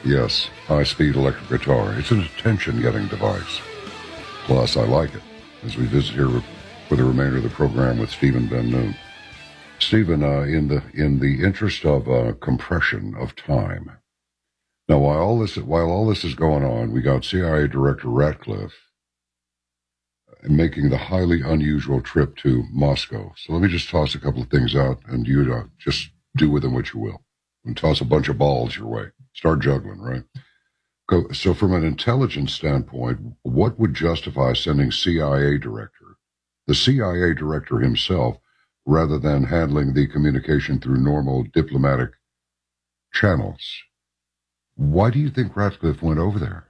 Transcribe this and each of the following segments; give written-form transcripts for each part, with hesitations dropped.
Yes, high-speed electric guitar. It's an attention-getting device. Plus, I like it, as we visit here for the remainder of the program with Stephen Ben Noon. Stephen, in the interest of compression of time, now while all this is going on, we got CIA Director Ratcliffe making the highly unusual trip to Moscow. So let me just toss a couple of things out, and you just do with them what you will, and toss a bunch of balls your way. Start juggling, right? So from an intelligence standpoint, what would justify sending the CIA director himself, rather than handling the communication through normal diplomatic channels? Why do you think Ratcliffe went over there?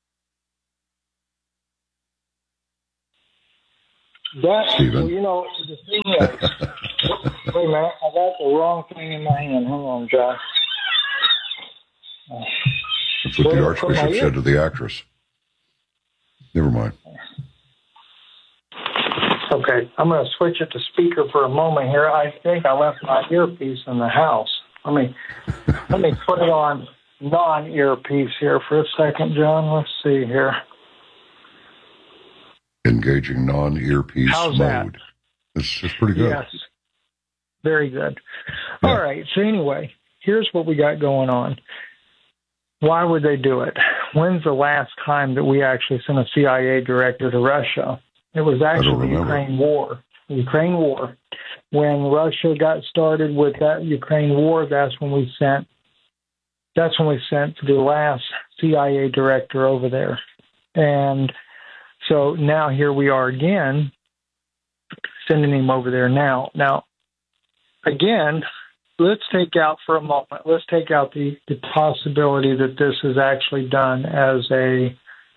Stephen? Well, the thing is, wait a minute, I got the wrong thing in my hand. Hang on, Josh. That's what the Archbishop said to the actress. Never mind. Okay, I'm going to switch it to speaker for a moment here. I think I left my earpiece in the house. Let me put it on non-earpiece here for a second, John. Let's see here. Engaging non-earpiece How's mode. That? This is pretty good. Yes, very good. Yeah. All right, so anyway, here's what we got going on. Why would they do it? When's the last time that we actually sent a CIA director to Russia? It was actually the Ukraine War. The Ukraine War. When Russia got started with that Ukraine War, that's when we sent the last CIA director over there. And so now here we are again, sending him over there now. Now, again, let's take out for a moment, the possibility that this is actually done as a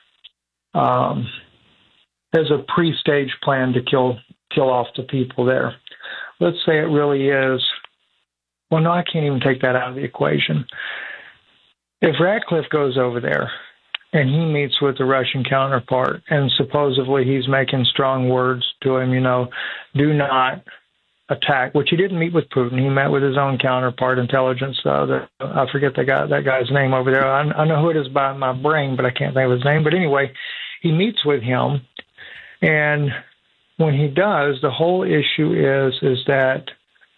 pre-stage plan to kill off the people there. Let's say it really is. Well, no, I can't even take that out of the equation. If Ratcliffe goes over there and he meets with the Russian counterpart, and supposedly he's making strong words to him, do not attack, which he didn't meet with Putin. He met with his own counterpart, intelligence. I forget that guy's name over there. I know who it is by my brain, but I can't think of his name. But anyway, he meets with him, and when he does, the whole issue is that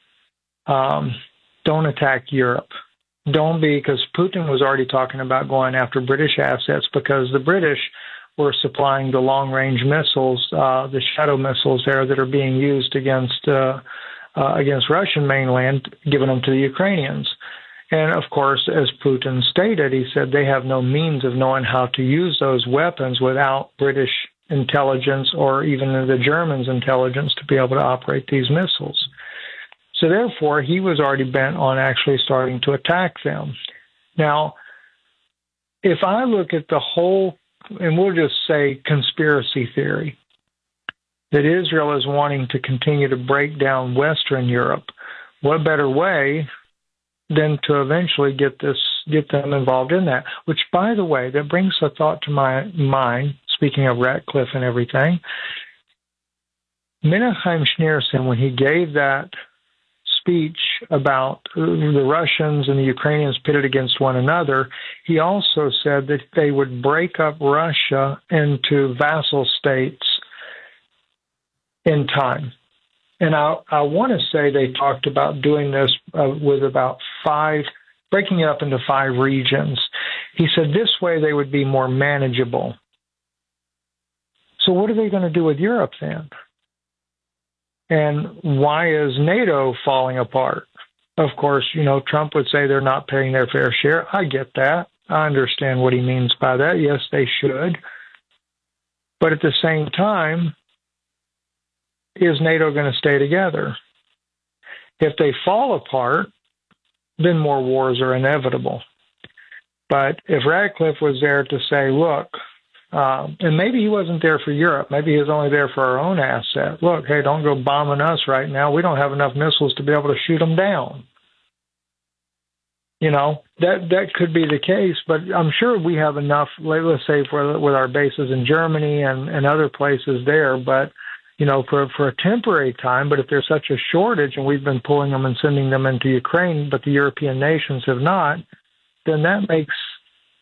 don't attack Europe. Don't be, because Putin was already talking about going after British assets, because the British were supplying the long-range missiles, the Shadow missiles there that are being used against Russian mainland, giving them to the Ukrainians. And, of course, as Putin stated, he said they have no means of knowing how to use those weapons without British intelligence or even the Germans' intelligence to be able to operate these missiles. So, therefore, he was already bent on actually starting to attack them. Now, if I look at the whole, and we'll just say conspiracy theory, that Israel is wanting to continue to break down Western Europe, what better way than to eventually get them involved in that? Which, by the way, that brings a thought to my mind, speaking of Ratcliffe and everything. Menachem Schneerson, when he gave that speech about the Russians and the Ukrainians pitted against one another, he also said that they would break up Russia into vassal states in time. And I want to say they talked about doing this with about breaking it up into 5 regions. He said this way they would be more manageable. So what are they going to do with Europe then? And why is NATO falling apart? Of course, Trump would say they're not paying their fair share. I get that. I understand what he means by that. Yes, they should. But at the same time, is NATO going to stay together? If they fall apart, then more wars are inevitable. But if Ratcliffe was there to say, look, and maybe he wasn't there for Europe. Maybe he was only there for our own asset. Look, hey, don't go bombing us right now. We don't have enough missiles to be able to shoot them down. That could be the case, but I'm sure we have enough, let's say, with our bases in Germany and other places there, but, for a temporary time. But if there's such a shortage and we've been pulling them and sending them into Ukraine, but the European nations have not, then that makes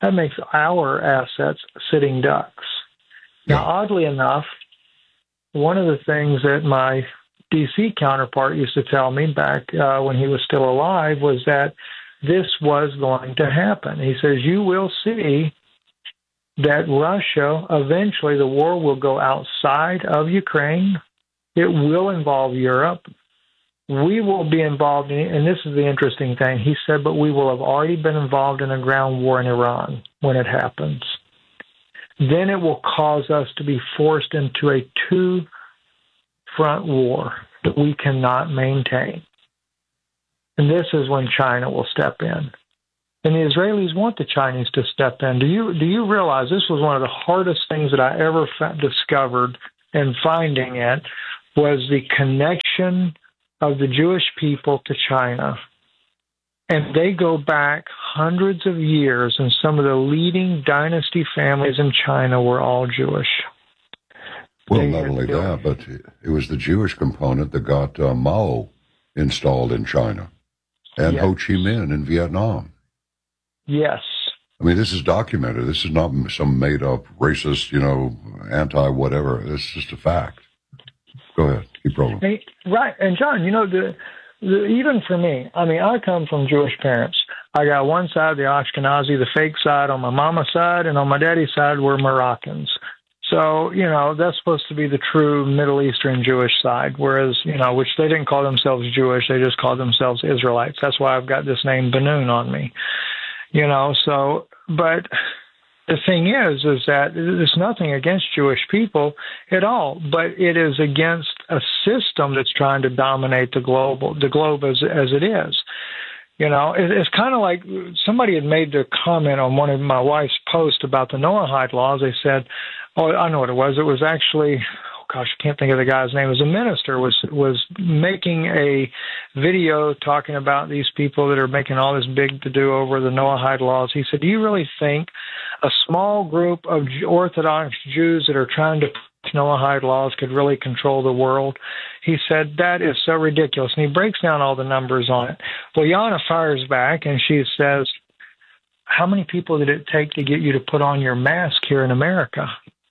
That makes our assets sitting ducks. Now, oddly enough, one of the things that my D.C. counterpart used to tell me back when he was still alive was that this was going to happen. He says, you will see that Russia, eventually the war will go outside of Ukraine. It will involve Europe. We will be involved in it, and this is the interesting thing. He said, but we will have already been involved in a ground war in Iran when it happens. Then it will cause us to be forced into a two-front war that we cannot maintain. And this is when China will step in. And the Israelis want the Chinese to step in. Do you realize this was one of the hardest things that I ever discovered in finding it was the connection of the Jewish people to China. And they go back hundreds of years, and some of the leading dynasty families in China were all Jewish. Well, not only that, but it was the Jewish component that got Mao installed in China and Ho Chi Minh in Vietnam. Yes. I mean, this is documented. This is not some made-up racist, anti-whatever. It's just a fact. Go ahead. Keep rolling. Hey, right. And, John, even for me, I mean, I come from Jewish parents. I got one side, the Ashkenazi, the fake side on my mama's side, and on my daddy's side, we're Moroccans. So, that's supposed to be the true Middle Eastern Jewish side, whereas, which they didn't call themselves Jewish, they just called themselves Israelites. That's why I've got this name Benoon on me. But the thing is that there's nothing against Jewish people at all, but it is against a system that's trying to dominate the globe as it is. It's kind of like somebody had made the comment on one of my wife's posts about the Noahide laws. They said, oh, I know what it was. It was actually, I can't think of the guy's name. It was a minister was making a video talking about these people that are making all this big to-do over the Noahide laws. He said, do you really think a small group of Orthodox Jews that are trying to pass Noahide laws could really control the world? He said, that is so ridiculous. And he breaks down all the numbers on it. Well, Yana fires back and she says, how many people did it take to get you to put on your mask here in America?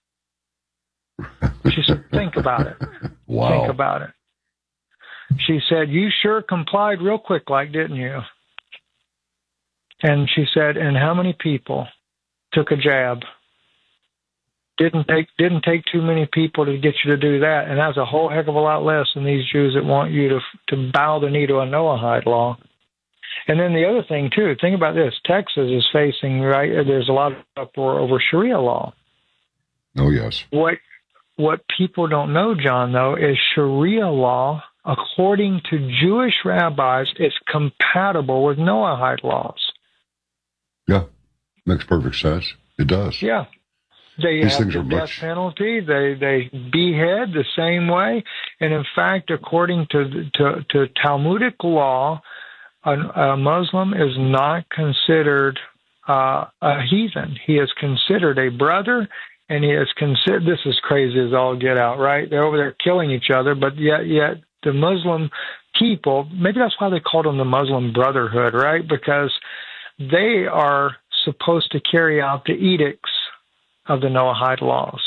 She said, think about it. Wow. Think about it. She said, you sure complied real quick, didn't you? And she said, and how many people took a jab? Didn't take too many people to get you to do that. And that's a whole heck of a lot less than these Jews that want you to bow the knee to a Noahide law. And then the other thing, too, think about this. Texas is facing, there's a lot of uproar over Sharia law. Oh, yes. What people don't know, John, though, is Sharia law, according to Jewish rabbis, is compatible with Noahide laws. Yeah, makes perfect sense. It does. Yeah. They These have things the are death penalty. They behead the same way. And in fact, according to Talmudic law, a Muslim is not considered a heathen. He is considered a brother. And he is considered, this is crazy as all get out, right? They're over there killing each other, but yet the Muslim people, maybe that's why they called them the Muslim Brotherhood, right? Because they are supposed to carry out the edicts of the Noahide laws.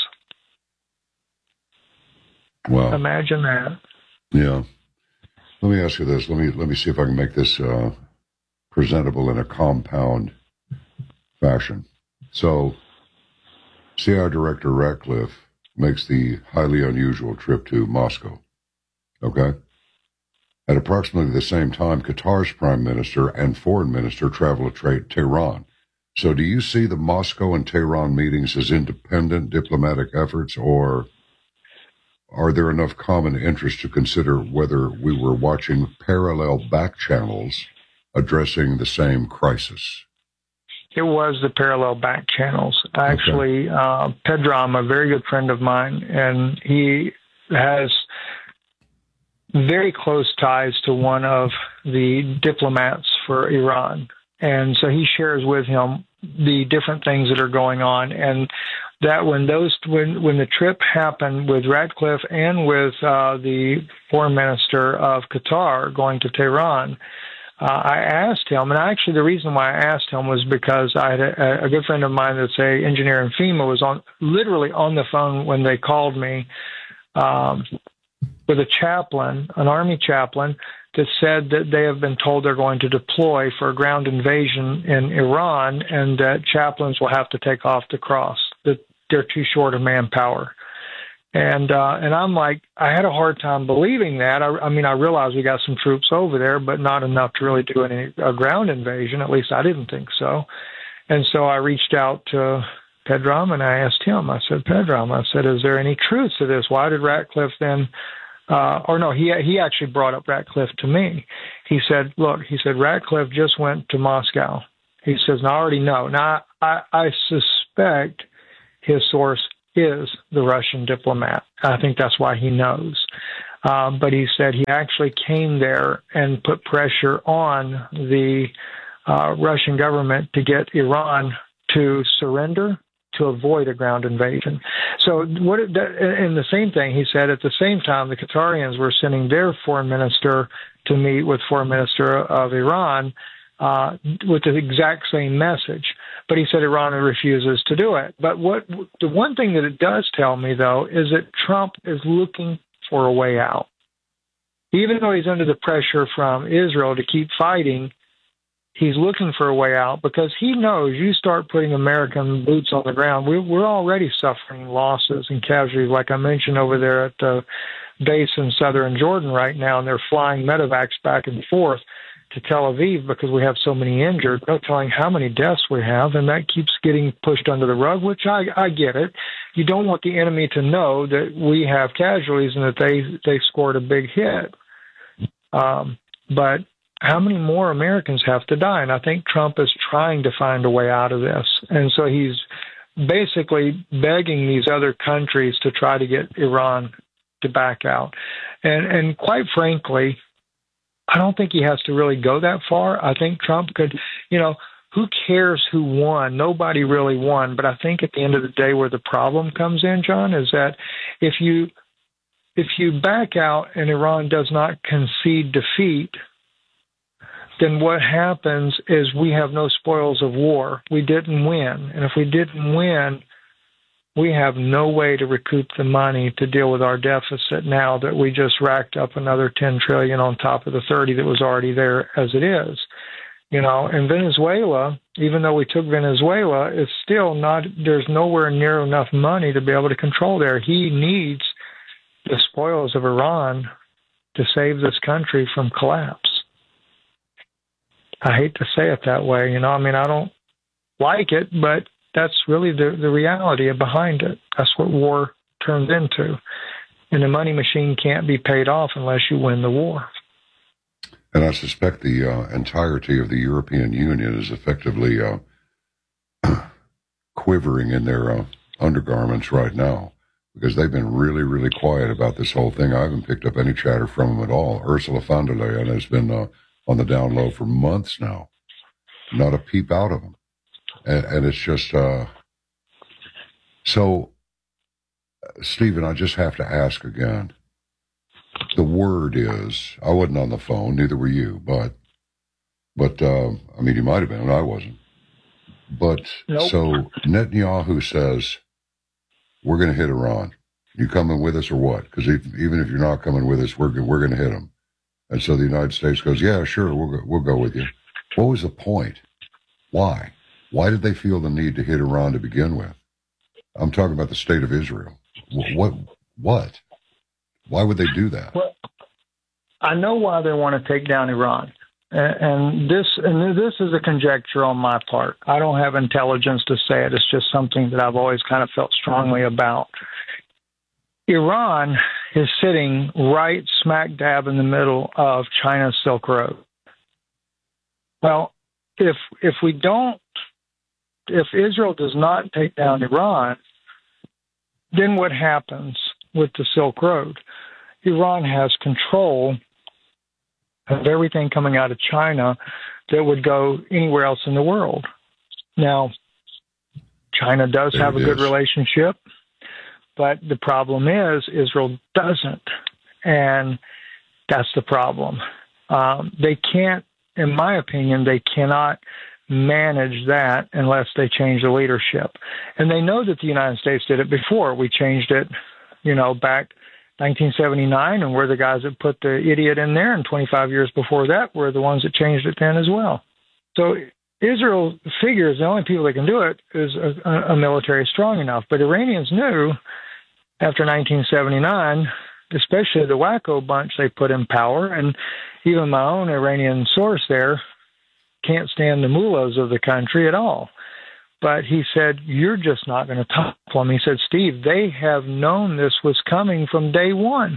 Wow. Imagine that. Yeah. Let me ask you this. Let me see if I can make this presentable in a compound fashion. So, CIA Director Ratcliffe makes the highly unusual trip to Moscow. Okay? At approximately the same time, Qatar's prime minister and foreign minister travel to Tehran. So do you see the Moscow and Tehran meetings as independent diplomatic efforts, or are there enough common interest to consider whether we were watching parallel back channels addressing the same crisis? It was the parallel back channels. Actually, Pedram, a very good friend of mine, and he has very close ties to one of the diplomats for Iran. And so he shares with him the different things that are going on. And that when the trip happened with Ratcliffe and with the foreign minister of Qatar going to Tehran, I asked him, and actually the reason why I asked him was because I had a good friend of mine that's a engineer in FEMA was literally on the phone when they called me with a chaplain, an Army chaplain, that said that they have been told they're going to deploy for a ground invasion in Iran, and that chaplains will have to take off the cross, that they're too short of manpower. And I'm like, I had a hard time believing that. I mean, I realized we got some troops over there, but not enough to really do a ground invasion. At least I didn't think so. And so I reached out to Pedram and I asked him, I said, Pedram, I said, is there any truth to this? Why did Ratcliffe then, he actually brought up Ratcliffe to me. He said, look, he said, Ratcliffe just went to Moscow. He says, I already know. Now, I suspect his source is the Russian diplomat. I think that's why he knows. But he said he actually came there and put pressure on the Russian government to get Iran to surrender to avoid a ground invasion. So and the same thing, he said, at the same time, the Qatarians were sending their foreign minister to meet with foreign minister of Iran with the exact same message. But he said Iran refuses to do it. But the one thing that it does tell me, though, is that Trump is looking for a way out. Even though he's under the pressure from Israel to keep fighting, he's looking for a way out because he knows you start putting American boots on the ground. We're already suffering losses and casualties, like I mentioned over there at the base in southern Jordan right now, and they're flying medevacs back and forth to Tel Aviv because we have so many injured, no telling how many deaths we have, and that keeps getting pushed under the rug, which I get it. You don't want the enemy to know that we have casualties and that they scored a big hit. But how many more Americans have to die? And I think Trump is trying to find a way out of this. And so he's basically begging these other countries to try to get Iran to back out. And quite frankly, I don't think he has to really go that far. I think Trump could, who cares who won? Nobody really won. But I think at the end of the day where the problem comes in, John, is that if you back out and Iran does not concede defeat, then what happens is we have no spoils of war. We didn't win. And if we didn't win, we have no way to recoup the money to deal with our deficit now that we just racked up another $10 trillion on top of the 30 that was already there as it is. And Venezuela, even though we took Venezuela, it's still not, there's nowhere near enough money to be able to control there. He needs the spoils of Iran to save this country from collapse. I hate to say it that way. I don't like it, but that's really the reality behind it. That's what war turns into. And the money machine can't be paid off unless you win the war. And I suspect the entirety of the European Union is effectively quivering in their undergarments right now because they've been really, really quiet about this whole thing. I haven't picked up any chatter from them at all. Ursula von der Leyen has been on the down low for months now. Not a peep out of them. And it's just, so, Stephen, I just have to ask again. The word is, I wasn't on the phone, neither were you, but you might have been, and I wasn't. But, nope. So Netanyahu says, we're going to hit Iran. You coming with us or what? Because even if you're not coming with us, we're going to hit them. And so the United States goes, yeah, sure, we'll go with you. What was the point? Why? Why did they feel the need to hit Iran to begin with? I'm talking about the state of Israel. What? Why would they do that? Well, I know why they want to take down Iran. And this is a conjecture on my part. I don't have intelligence to say it. It's just something that I've always kind of felt strongly about. Iran is sitting right smack dab in the middle of China's Silk Road. Well, if Israel does not take down Iran, then what happens with the Silk Road? Iran has control of everything coming out of China that would go anywhere else in the world. Now, China does have a good relationship, but the problem is Israel doesn't, and that's the problem. They can't in my opinion, they cannot manage that unless they change the leadership. And they know that the United States did it before. We changed it, back 1979, and we're the guys that put the idiot in there, and 25 years before that, we're the ones that changed it then as well. So Israel figures the only people that can do it is a military strong enough. But Iranians knew after 1979, especially the wacko bunch they put in power, and even my own Iranian source there can't stand the mullahs of the country at all. But he said, you're just not going to topple them. He said, Steve, they have known this was coming from day one.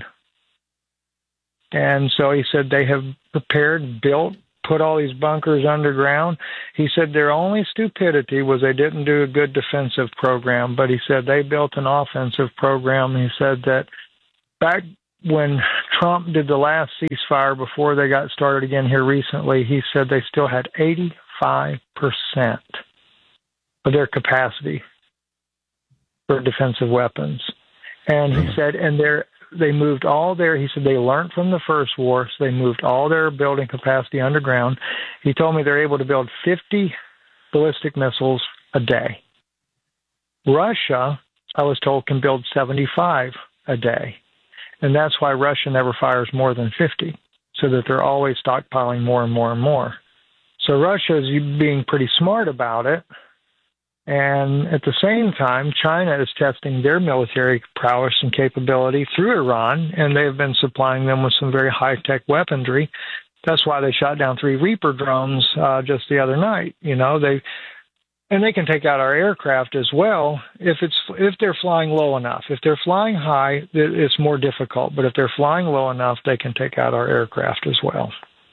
And so he said they have prepared, built, put all these bunkers underground. He said their only stupidity was they didn't do a good defensive program. But he said they built an offensive program. He said that back when Trump did the last ceasefire before they got started again here recently, he said they still had 85% of their capacity for defensive weapons. And he said, and they moved all he said they learned from the first war, so they moved all their building capacity underground. He told me they're able to build 50 ballistic missiles a day. Russia, I was told, can build 75 a day. And that's why Russia never fires more than 50, so that they're always stockpiling more and more and more. So Russia is being pretty smart about it. And at the same time, China is testing their military prowess and capability through Iran, and they've been supplying them with some very high-tech weaponry. That's why they shot down 3 Reaper drones just the other night. They can take out our aircraft as well if they're flying low enough. If they're flying high, it's more difficult. But if they're flying low enough, they can take out our aircraft as well.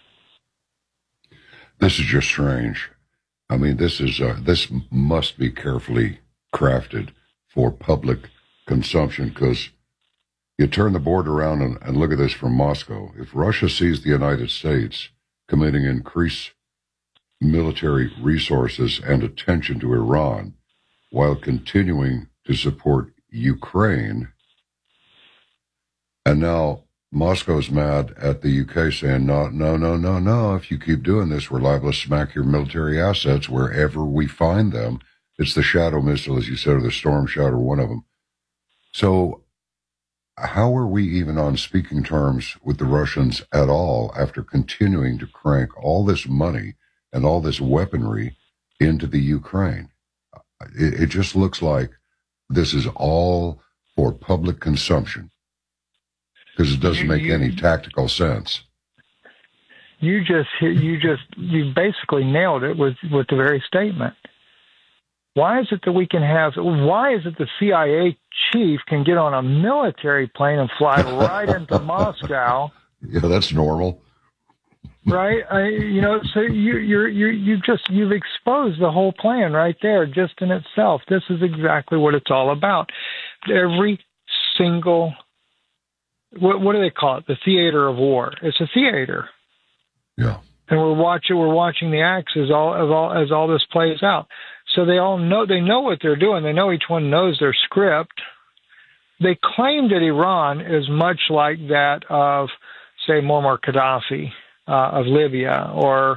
This is just strange. I mean, this must be carefully crafted for public consumption, because you turn the board around and look at this from Moscow. If Russia sees the United States committing increased military resources and attention to Iran while continuing to support Ukraine, and now Moscow's mad at the UK saying, no, if you keep doing this, we're liable to smack your military assets wherever we find them. It's the Shadow missile, as you said, or the Storm Shadow, one of them. So how are we even on speaking terms with the Russians at all after continuing to crank all this money and all this weaponry into the Ukraine? It just looks like this is all for public consumption, because it doesn't make any tactical sense. You basically nailed it with the very statement. Why is it that the CIA chief can get on a military plane and fly right into Moscow? Yeah, that's normal. Right? So you've exposed the whole plan right there just in itself. This is exactly what it's all about. Every single, what do they call it? The theater of war. It's a theater. Yeah. And we're watching the acts as all this plays out. So they know what they're doing. They know each one knows their script. They claim that Iran is much like that of, say, Muammar Gaddafi of Libya, or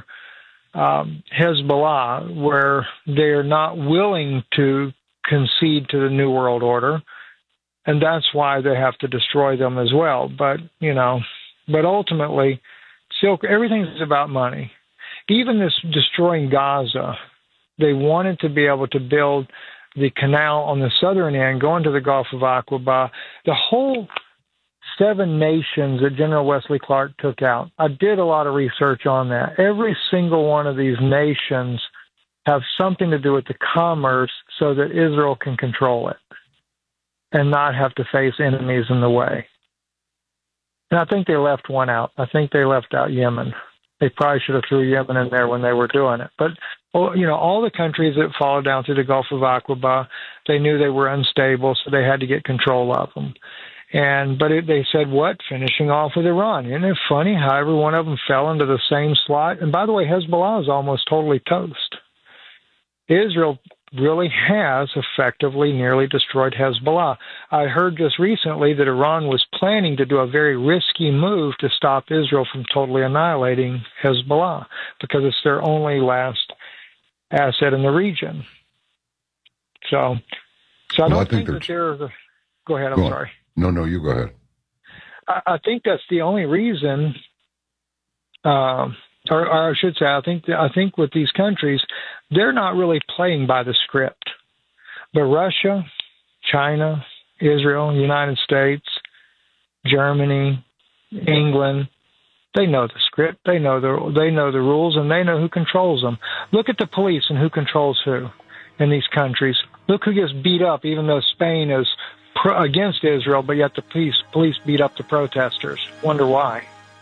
Hezbollah, where they're not willing to concede to the New World Order, and that's why they have to destroy them as well. But ultimately, everything's about money. Even this destroying Gaza, they wanted to be able to build the canal on the southern end, going to the Gulf of Aqaba. The whole 7 nations that General Wesley Clark took out, I did a lot of research on that. Every single one of these nations have something to do with the commerce so that Israel can control it and not have to face enemies in the way. And I think they left one out. I think they left out Yemen. They probably should have threw Yemen in there when they were doing it. But, all the countries that followed down through the Gulf of Aqaba, they knew they were unstable, so they had to get control of them. But they said, finishing off with Iran. Isn't it funny how every one of them fell into the same slot? And by the way, Hezbollah is almost totally toast. Israel really has effectively nearly destroyed Hezbollah. I heard just recently that Iran was planning to do a very risky move to stop Israel from totally annihilating Hezbollah because it's their only last asset in the region. So I don't think that they're... Go ahead, I'm sorry. No, you go ahead. I think that's the only reason, or I should say, I think with these countries, they're not really playing by the script. But Russia, China, Israel, United States, Germany, England, they know the script. They know the rules, and they know who controls them. Look at the police and who controls who in these countries. Look who gets beat up, even though Spain is against Israel, but yet the police beat up the protesters. Wonder why.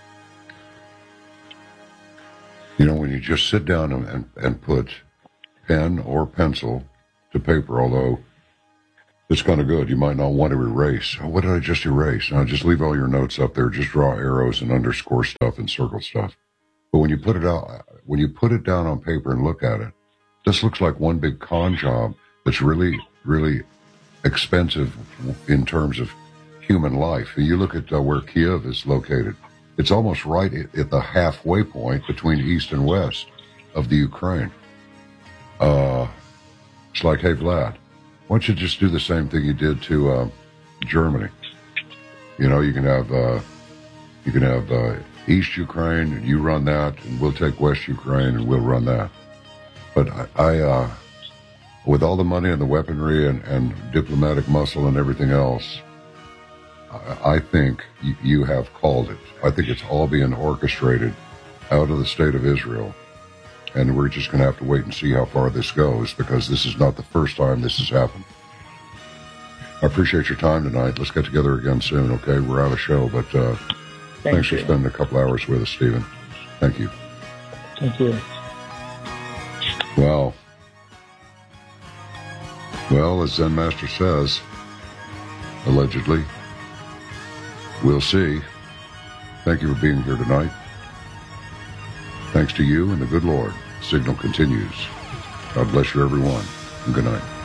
You know, when you just sit down and put pen or pencil to paper, although it's kind of good, you might not want to erase. Oh, what did I just erase? Now just leave all your notes up there. Just draw arrows and underscore stuff and circle stuff. But when you put it down on paper and look at it, this looks like one big con job that's really, really expensive in terms of human life. You look at where Kiev is located. It's almost right at the halfway point between east and west of the Ukraine. It's like, hey, Vlad, why don't you just do the same thing you did to Germany? You know, you can have East Ukraine, and you run that, and we'll take West Ukraine, and we'll run that. But I with all the money and the weaponry and diplomatic muscle and everything else, I think you have called it. I think it's all being orchestrated out of the state of Israel. And we're just going to have to wait and see how far this goes, because this is not the first time this has happened. I appreciate your time tonight. Let's get together again soon, okay? We're out of show, but thanks for spending a couple hours with us, Stephen. Thank you. Thank you. Wow. Well, as Zen Master says, allegedly, we'll see. Thank you for being here tonight. Thanks to you and the good Lord. Signal continues. God bless you, everyone, and good night.